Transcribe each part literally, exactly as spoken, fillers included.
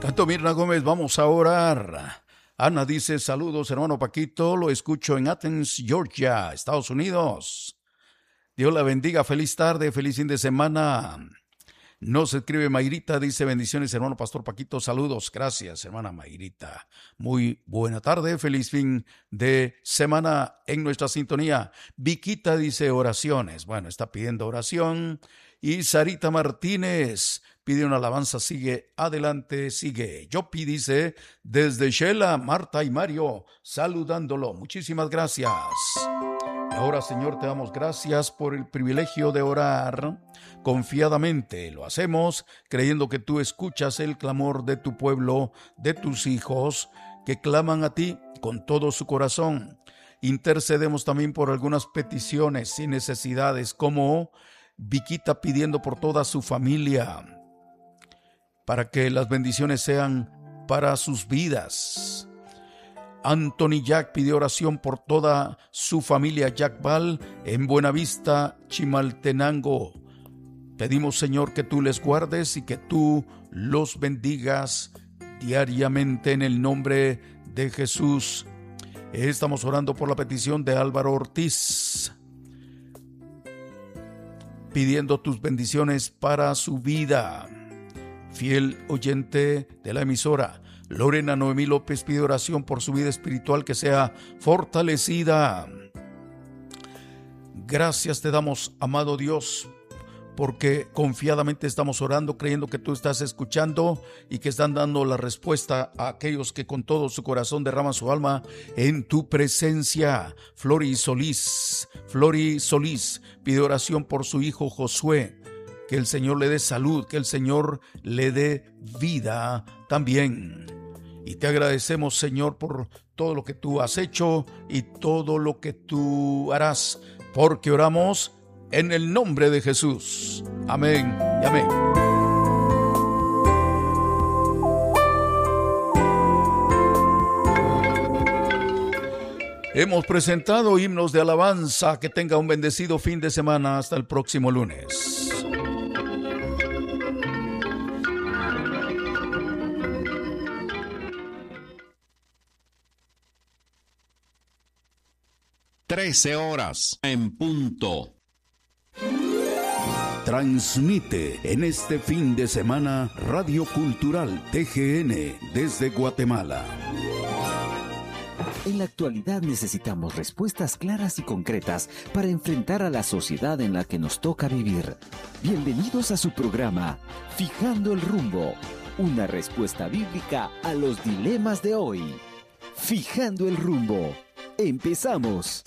Canto Mirna Gómez, vamos a orar. Ana dice, saludos hermano Paquito, lo escucho en Athens, Georgia, Estados Unidos. Dios la bendiga, feliz tarde, feliz fin de semana. Nos escribe Mayrita, dice, bendiciones hermano Pastor Paquito, saludos, gracias hermana Mayrita. Muy buena tarde, feliz fin de semana en nuestra sintonía. Viquita dice, oraciones, bueno, está pidiendo oración. Y Sarita Martínez pide una alabanza, sigue adelante, sigue. Yopi dice, desde Shela, Marta y Mario, saludándolo, muchísimas gracias. Ahora, Señor, te damos gracias por el privilegio de orar confiadamente. Lo hacemos creyendo que tú escuchas el clamor de tu pueblo, de tus hijos, que claman a ti con todo su corazón. Intercedemos también por algunas peticiones y necesidades, como Viquita pidiendo por toda su familia, para que las bendiciones sean para sus vidas. Anthony Jack pide oración por toda su familia Jack Val en Buenavista, Chimaltenango. Pedimos, Señor, que tú les guardes y que tú los bendigas diariamente en el nombre de Jesús. Estamos orando por la petición de Álvaro Ortiz, pidiendo tus bendiciones para su vida. Fiel oyente de la emisora, Lorena Noemí López pide oración por su vida espiritual, que sea fortalecida. Gracias te damos, amado Dios, porque confiadamente estamos orando, creyendo que tú estás escuchando y que están dando la respuesta a aquellos que con todo su corazón derraman su alma en tu presencia. Flori Solís, Flori Solís pide oración por su hijo Josué, que el Señor le dé salud, que el Señor le dé vida también. Y te agradecemos, Señor, por todo lo que tú has hecho y todo lo que tú harás, porque oramos en el nombre de Jesús. Amén y amén. Hemos presentado himnos de alabanza. Que tenga un bendecido fin de semana. Hasta el próximo lunes. Trece horas en punto. Transmite en este fin de semana Radio Cultural T G N desde Guatemala. En la actualidad necesitamos respuestas claras y concretas para enfrentar a la sociedad en la que nos toca vivir. Bienvenidos a su programa, Fijando el Rumbo, una respuesta bíblica a los dilemas de hoy. Fijando el Rumbo. ¡Empezamos!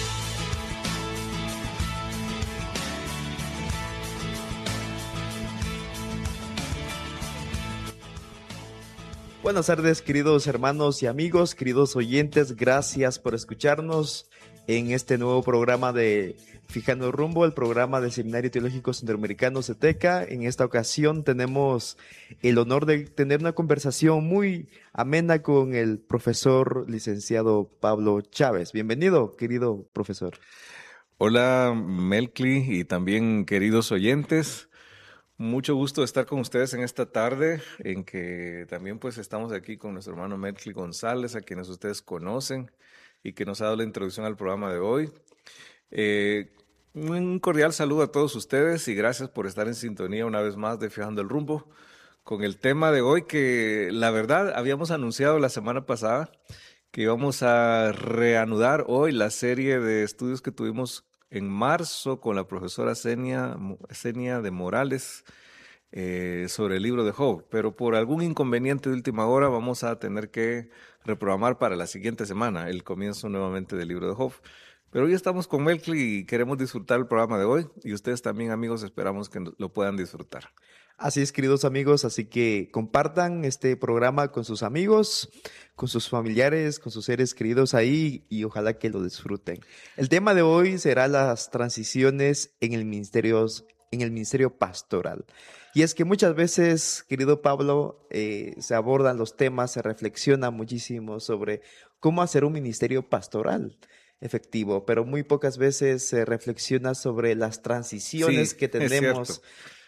Buenas tardes, queridos hermanos y amigos, queridos oyentes, gracias por escucharnos en este nuevo programa de Fijando el Rumbo, el programa del Seminario Teológico Centroamericano CETECA. En esta ocasión tenemos el honor de tener una conversación muy amena con el profesor licenciado Pablo Chávez. Bienvenido, querido profesor. Hola, Melcli, y también queridos oyentes. Mucho gusto de estar con ustedes en esta tarde, en que también pues estamos aquí con nuestro hermano Melcli González, a quienes ustedes conocen y que nos ha dado la introducción al programa de hoy. Eh, un cordial saludo a todos ustedes y gracias por estar en sintonía una vez más de Fijando el Rumbo con el tema de hoy, que la verdad habíamos anunciado la semana pasada que íbamos a reanudar hoy la serie de estudios que tuvimos en marzo con la profesora Senia, Senia de Morales eh, sobre el libro de Job, pero por algún inconveniente de última hora vamos a tener que reprogramar para la siguiente semana el comienzo nuevamente del libro de Job. Pero hoy estamos con Melcli y queremos disfrutar el programa de hoy, y ustedes también, amigos, esperamos que lo puedan disfrutar. Así es, queridos amigos, así que compartan este programa con sus amigos, con sus familiares, con sus seres queridos ahí, y ojalá que lo disfruten. El tema de hoy será las transiciones en el ministerio, en el ministerio pastoral. Y es que muchas veces, querido Pablo, eh, se abordan los temas, se reflexiona muchísimo sobre cómo hacer un ministerio pastoral efectivo, pero muy pocas veces se reflexiona sobre las transiciones sí, que tenemos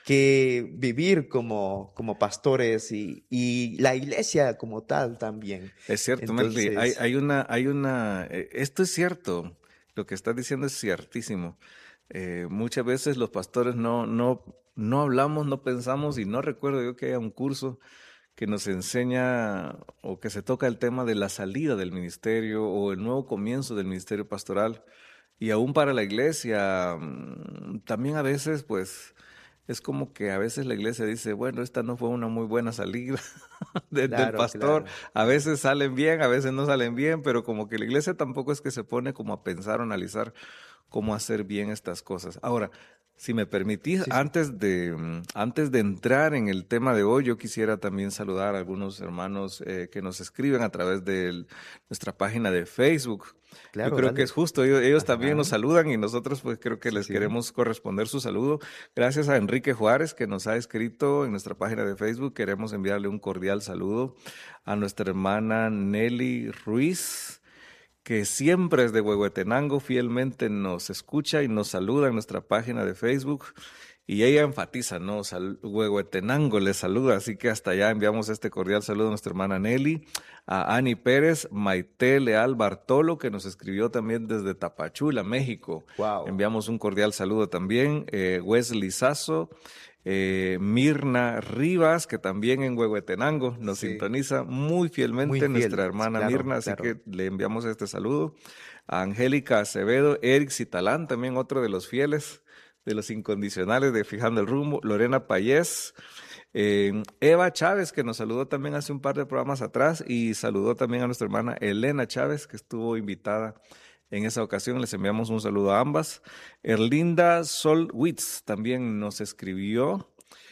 que vivir como, como pastores y, y la iglesia como tal también. Es cierto, Entonces, Melky, hay, hay una, hay una, eh, esto es cierto, lo que estás diciendo es ciertísimo. Eh, muchas veces los pastores no, no, no hablamos, no pensamos, y no recuerdo yo que haya un curso que nos enseña o que se toca el tema de la salida del ministerio o el nuevo comienzo del ministerio pastoral. Y aún para la iglesia, mm, también a veces, pues, es como que a veces la iglesia dice, bueno, esta no fue una muy buena salida de- del claro, pastor. claro. A veces salen bien, a veces no salen bien, pero como que la iglesia tampoco es que se pone como a pensar o analizar cómo hacer bien estas cosas. Ahora, si me permitís, Sí, sí. antes de, mm, antes de entrar en el tema de hoy, yo quisiera también saludar a algunos hermanos eh, que nos escriben a través de el- nuestra página de Facebook. Claro, Yo creo dale. que es justo, ellos, ellos también Ajá. nos saludan y nosotros pues creo que Sí, les sí. queremos corresponder su saludo. Gracias a Enrique Juárez que nos ha escrito en nuestra página de Facebook. Queremos enviarle un cordial saludo a nuestra hermana Nelly Ruiz, que siempre desde Huehuetenango fielmente nos escucha y nos saluda en nuestra página de Facebook. Y ella enfatiza, ¿no? Sal- Huehuetenango le saluda, así que hasta allá enviamos este cordial saludo a nuestra hermana Nelly, a Ani Pérez, Maite Leal Bartolo, que nos escribió también desde Tapachula, México. Wow. Enviamos un cordial saludo también. Eh, Wesley Sazo, eh, Mirna Rivas, que también en Huehuetenango nos Sí. sintoniza muy fielmente, Muy fiel, nuestra hermana claro, Mirna, así claro. que le enviamos este saludo. A Angélica Acevedo, Eric Citalán, también otro de los fieles, de los incondicionales de Fijando el Rumbo, Lorena Payés, eh, Eva Chávez, que nos saludó también hace un par de programas atrás, y saludó también a nuestra hermana Elena Chávez, que estuvo invitada en esa ocasión. Les enviamos un saludo a ambas. Erlinda Solwitz también nos escribió.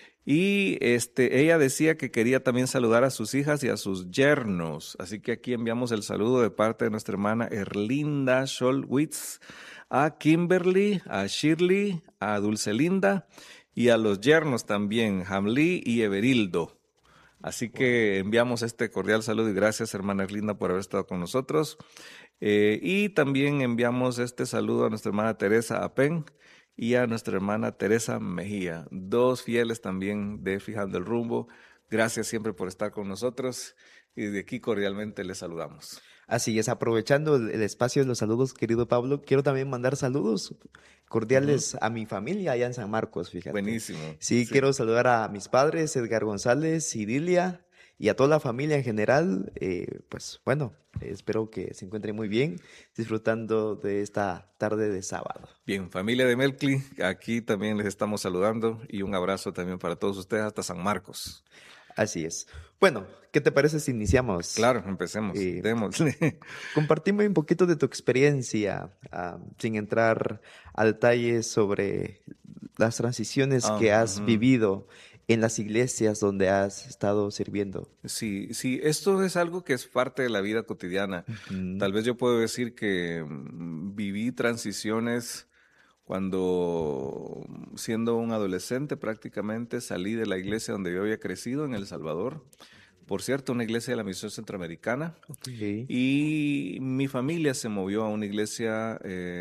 Y este, ella decía que quería también saludar a sus hijas y a sus yernos. Así que aquí enviamos el saludo de parte de nuestra hermana Erlinda Scholwitz a Kimberly, a Shirley, a Dulcelinda y a los yernos también, Hamli y Everildo. Así que enviamos este cordial saludo y gracias, hermana Erlinda, por haber estado con nosotros. Eh, y también enviamos este saludo a nuestra hermana Teresa Apen y a nuestra hermana Teresa Mejía, dos fieles también de Fijando el Rumbo. Gracias siempre por estar con nosotros y de aquí cordialmente les saludamos. Así es, aprovechando el, el espacio de los saludos, querido Pablo, quiero también mandar saludos cordiales a mi familia allá en San Marcos, fíjate. Buenísimo. Sí, quiero saludar a mis padres, Edgar González y Dilia, y a toda la familia en general. Eh, pues bueno, eh, espero que se encuentren muy bien, disfrutando de esta tarde de sábado. Bien, familia de Melcli, aquí también les estamos saludando y un abrazo también para todos ustedes hasta San Marcos. Así es. Bueno, ¿qué te parece si iniciamos? Claro, empecemos, Eh, démosle. Compartime un poquito de tu experiencia, ah, sin entrar a detalles sobre las transiciones Ah, que has ujú. vivido en las iglesias donde has estado sirviendo. Sí, sí, esto es algo que es parte de la vida cotidiana. Ujú. Tal vez yo puedo decir que mm, viví transiciones cuando, siendo un adolescente prácticamente, salí de la iglesia donde yo había crecido en El Salvador. Por cierto, una iglesia de la Misión Centroamericana. Ok. Y mi familia se movió a una iglesia, eh,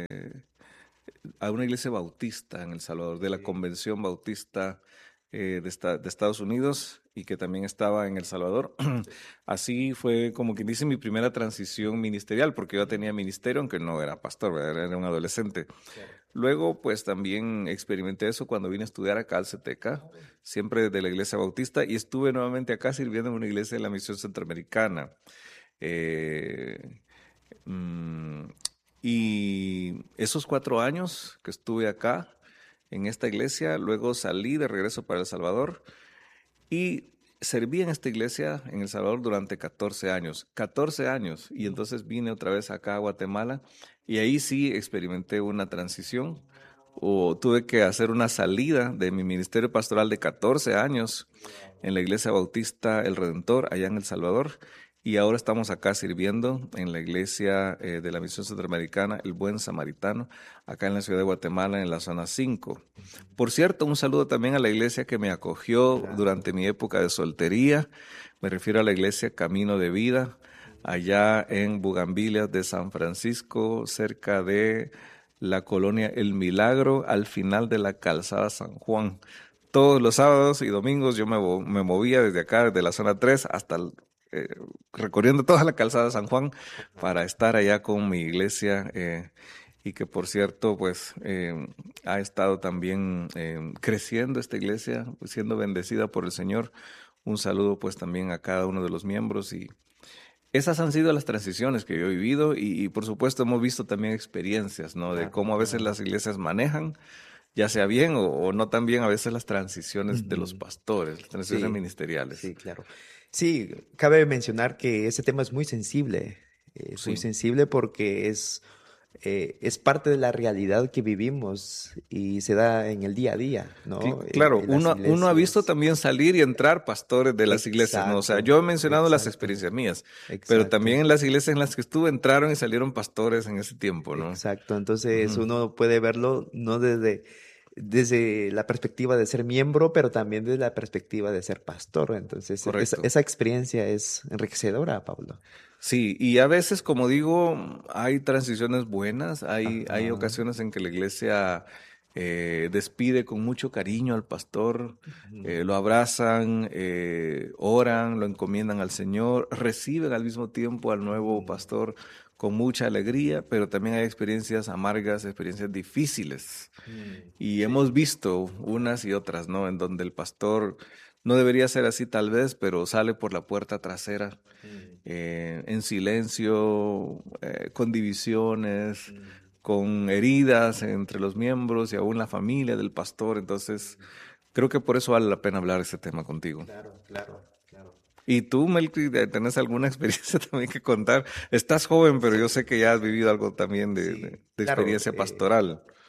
a una iglesia bautista en El Salvador, de la Convención Bautista eh, de, esta- de Estados Unidos y que también estaba en El Salvador. Así fue como quien dice mi primera transición ministerial, porque yo tenía ministerio, aunque no era pastor, ¿verdad? Era un adolescente. Luego, pues también experimenté eso cuando vine a estudiar acá al C T C, siempre de la iglesia bautista, y estuve nuevamente acá sirviendo en una iglesia de la Misión Centroamericana. Eh, mm, y esos cuatro años que estuve acá en esta iglesia, luego salí de regreso para El Salvador y serví en esta iglesia en El Salvador durante catorce años. catorce años. Y entonces vine otra vez acá a Guatemala y ahí sí experimenté una transición o tuve que hacer una salida de mi ministerio pastoral de catorce años en la iglesia bautista El Redentor allá en El Salvador. Y ahora estamos acá sirviendo en la iglesia eh, de la Misión Centroamericana, El Buen Samaritano, acá en la ciudad de Guatemala, en la zona cinco. Por cierto, un saludo también a la iglesia que me acogió durante mi época de soltería. Me refiero a la iglesia Camino de Vida, allá en Bugambilias de San Francisco, cerca de la colonia El Milagro, al final de la calzada San Juan. todos los sábados y domingos yo me, me movía desde acá, desde la zona tres, hasta el, eh, recorriendo toda la calzada de San Juan para estar allá con mi iglesia, eh, y que por cierto pues eh, ha estado también eh, creciendo esta iglesia, siendo bendecida por el Señor. Un saludo pues también a cada uno de los miembros, y esas han sido las transiciones que yo he vivido, y, y por supuesto hemos visto también experiencias, ¿no? De cómo a veces las iglesias manejan, ya sea bien o, o no tan bien, a veces las transiciones uh-huh. de los pastores, las transiciones sí, ministeriales. Sí, claro. Sí, cabe mencionar que ese tema es muy sensible, es sí. muy sensible porque es... Eh, es parte de la realidad que vivimos y se da en el día a día, ¿no? Claro, en, en uno, uno ha visto también salir y entrar pastores de las exacto, iglesias, ¿no? O sea, yo he mencionado exacto, las experiencias mías, exacto. pero también en las iglesias en las que estuve entraron y salieron pastores en ese tiempo, ¿no? Exacto, entonces uh-huh. uno puede verlo no desde, desde la perspectiva de ser miembro, pero también desde la perspectiva de ser pastor. Entonces, esa, esa experiencia es enriquecedora, Pablo. Sí, y a veces, como digo, hay transiciones buenas, hay, hay ocasiones en que la iglesia eh, despide con mucho cariño al pastor, eh, lo abrazan, eh, oran, lo encomiendan al Señor, reciben al mismo tiempo al nuevo pastor con mucha alegría, pero también hay experiencias amargas, experiencias difíciles. Y sí. hemos visto unas y otras, ¿no? En donde el pastor no debería ser así tal vez, pero sale por la puerta trasera, mm. eh, en silencio, eh, con divisiones, mm. con heridas entre los miembros y aún la familia del pastor. Entonces, creo que por eso vale la pena hablar de este tema contigo. Claro, claro, claro. Y tú, Melky, ¿tenés alguna experiencia también que contar? Estás joven, pero yo sé que ya has vivido algo también de, sí, de, de experiencia claro, pastoral. Eh...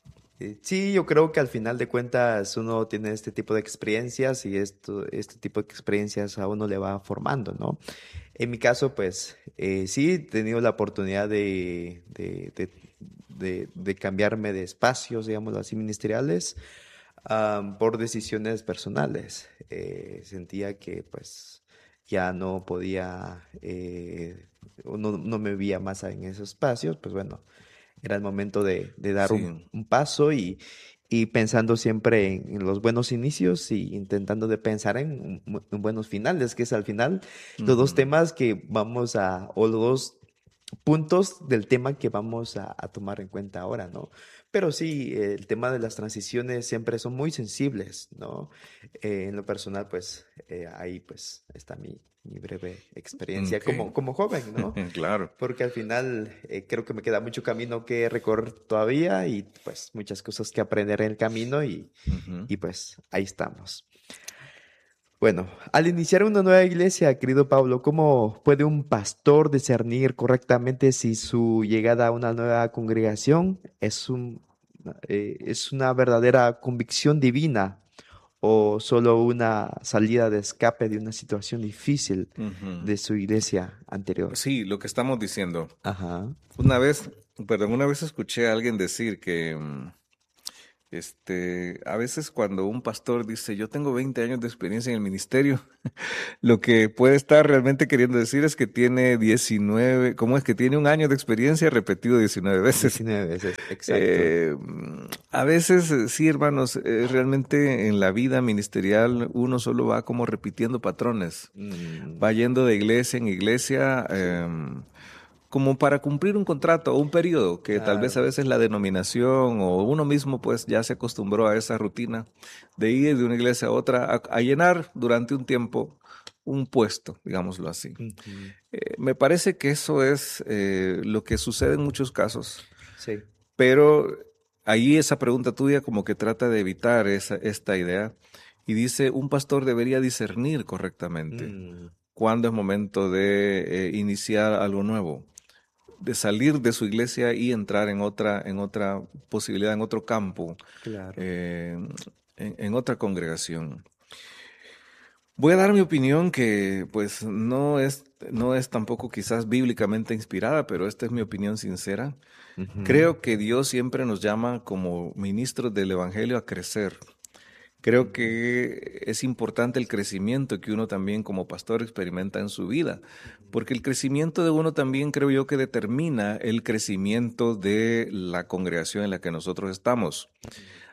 Sí, yo creo que al final de cuentas uno tiene este tipo de experiencias y esto, este tipo de experiencias a uno le va formando, ¿no? En mi caso, pues eh, sí he tenido la oportunidad de, de, de, de, de cambiarme de espacios, digamos así, ministeriales um, por decisiones personales. Eh, sentía que pues ya no podía, eh, no, no me veía más en esos espacios, pues bueno. Era el momento de, de dar sí. un, un paso y, y pensando siempre en, en los buenos inicios y intentando de pensar en, en buenos finales, que es al final uh-huh. los dos temas que vamos a, o los dos puntos del tema que vamos a, a tomar en cuenta ahora, ¿no? Pero sí, el tema de las transiciones siempre son muy sensibles, ¿no? Eh, en lo personal, pues, eh, ahí pues está mi, mi breve experiencia okay. como, como joven, ¿no? Claro. Porque al final eh, creo que me queda mucho camino que recorrer todavía y pues muchas cosas que aprender en el camino y, uh-huh. y pues ahí estamos. Bueno, al iniciar una nueva iglesia, querido Pablo, ¿cómo puede un pastor discernir correctamente si su llegada a una nueva congregación es, un, eh, es una verdadera convicción divina o solo una salida de escape de una situación difícil uh-huh. de su iglesia anterior? Sí, lo que estamos diciendo. Ajá. Una vez, perdón, una vez escuché a alguien decir que Este, a veces cuando un pastor dice, yo tengo veinte años de experiencia en el ministerio, lo que puede estar realmente queriendo decir es que tiene diecinueve, ¿cómo es? Que tiene un año de experiencia repetido diecinueve veces. diecinueve veces, exacto. Eh, a veces, sí, hermanos, eh, realmente en la vida ministerial uno solo va como repitiendo patrones, mm. va yendo de iglesia en iglesia, sí. eh, como para cumplir un contrato o un periodo, que claro. tal vez a veces la denominación o uno mismo pues ya se acostumbró a esa rutina de ir de una iglesia a otra a, a llenar durante un tiempo un puesto, digámoslo así. Uh-huh. Eh, me parece que eso es eh, lo que sucede en muchos casos. Sí. Pero ahí esa pregunta tuya como que trata de evitar esa, esta idea y dice, un pastor debería discernir correctamente mm. cuándo es momento de eh, iniciar algo nuevo, de salir de su iglesia y entrar en otra, en otra posibilidad, en otro campo, claro. eh, en, en otra congregación. Voy a dar mi opinión que pues no es, no es tampoco quizás bíblicamente inspirada, pero esta es mi opinión sincera. Uh-huh. Creo que Dios siempre nos llama como ministros del Evangelio a crecer. Creo que es importante el crecimiento que uno también como pastor experimenta en su vida, porque el crecimiento de uno también creo yo que determina el crecimiento de la congregación en la que nosotros estamos.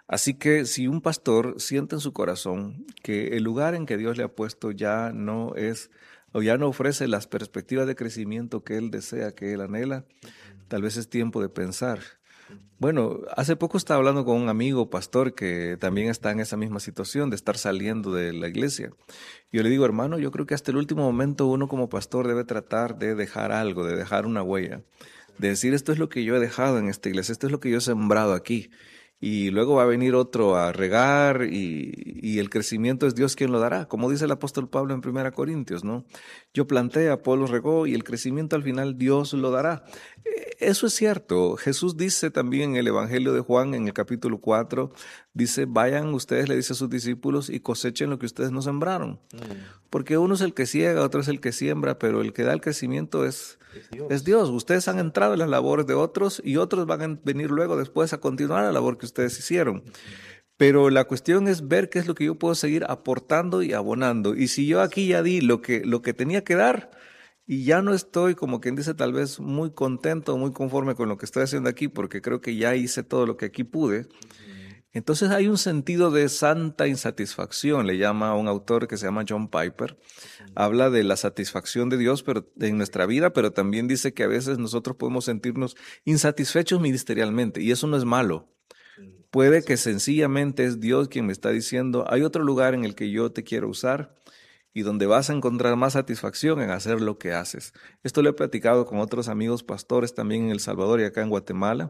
Así que si un pastor siente en su corazón que el lugar en que Dios le ha puesto ya no es o ya no ofrece las perspectivas de crecimiento que él desea, que él anhela, tal vez es tiempo de pensar. Bueno, hace poco estaba hablando con un amigo pastor que también está en esa misma situación de estar saliendo de la iglesia. Yo le digo, hermano, yo creo que hasta el último momento uno como pastor debe tratar de dejar algo, de dejar una huella, de decir esto es lo que yo he dejado en esta iglesia, esto es lo que yo he sembrado aquí. Y luego va a venir otro a regar y, y el crecimiento es Dios quien lo dará, como dice el apóstol Pablo en primera Corintios, ¿no? Yo planté, Apolo regó y el crecimiento al final Dios lo dará. Eso es cierto. Jesús dice también en el Evangelio de Juan, en el capítulo cuatro, dice, vayan ustedes, le dice a sus discípulos, y cosechen lo que ustedes no sembraron. Mm. Porque uno es el que ciega, otro es el que siembra, pero el que da el crecimiento es, es, Dios. es Dios. Ustedes han entrado en las labores de otros y otros van a venir luego después a continuar la labor que ustedes hicieron. Pero la cuestión es ver qué es lo que yo puedo seguir aportando y abonando. Y si yo aquí ya di lo que, lo que tenía que dar, y ya no estoy, como quien dice, tal vez muy contento, muy conforme con lo que estoy haciendo aquí, porque creo que ya hice todo lo que aquí pude. Entonces hay un sentido de santa insatisfacción, le llama a un autor que se llama John Piper. Habla de la satisfacción de Dios pero, en nuestra vida, pero también dice que a veces nosotros podemos sentirnos insatisfechos ministerialmente, y eso no es malo. Puede que sencillamente es Dios quien me está diciendo, hay otro lugar en el que yo te quiero usar, y donde vas a encontrar más satisfacción en hacer lo que haces. Esto lo he platicado con otros amigos pastores también en El Salvador y acá en Guatemala,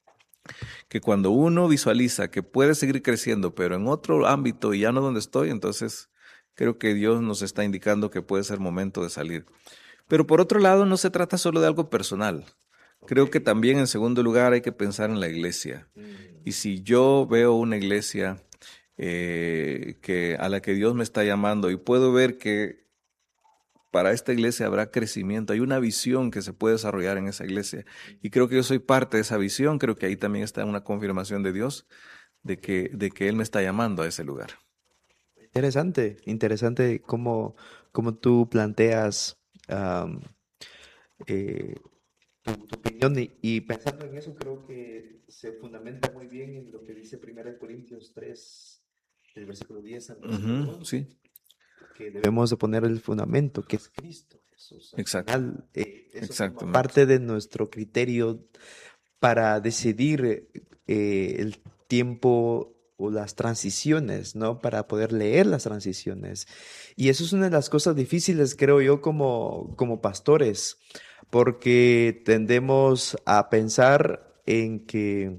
que cuando uno visualiza que puede seguir creciendo, pero en otro ámbito y ya no donde estoy, entonces creo que Dios nos está indicando que puede ser momento de salir. Pero por otro lado, no se trata solo de algo personal. Creo que también en segundo lugar hay que pensar en la iglesia. Y si yo veo una iglesia Eh, que a la que Dios me está llamando y puedo ver que para esta iglesia habrá crecimiento, hay una visión que se puede desarrollar en esa iglesia y creo que yo soy parte de esa visión, creo que ahí también está una confirmación de Dios de que, de que Él me está llamando a ese lugar. Interesante, interesante cómo, cómo tú planteas um, eh, tu, tu opinión y, y pensando en eso creo que se fundamenta muy bien en lo que dice primera Corintios tres, del versículo diez al versículo Uh-huh, once, sí. que debemos de poner el fundamento, que es Cristo Jesús. Al Exacto. final, eh, eso Exactamente. forma parte de nuestro criterio para decidir eh, el tiempo o las transiciones, ¿no? Para poder leer las transiciones. Y eso es una de las cosas difíciles, creo yo, como, como pastores, porque tendemos a pensar en que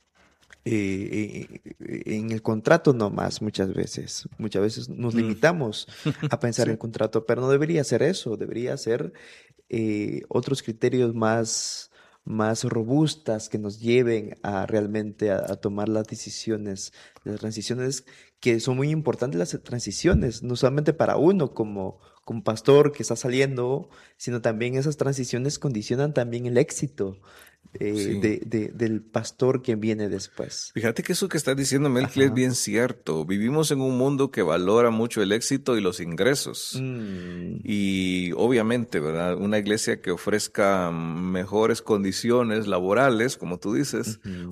Eh, en el contrato nomás muchas veces. Muchas veces nos limitamos mm. a pensar sí. en el contrato, pero no debería ser eso, debería ser eh, otros criterios más, más robustas que nos lleven a realmente a, a tomar las decisiones, las transiciones que son muy importantes, las transiciones, no solamente para uno como, como pastor que está saliendo, sino también esas transiciones condicionan también el éxito Eh, sí. de, de, del pastor que viene después. Fíjate que eso que estás diciendo, Melqui, es bien cierto. Vivimos en un mundo que valora mucho el éxito y los ingresos. Mm. Y obviamente, ¿verdad? Una iglesia que ofrezca mejores condiciones laborales, como tú dices, uh-huh.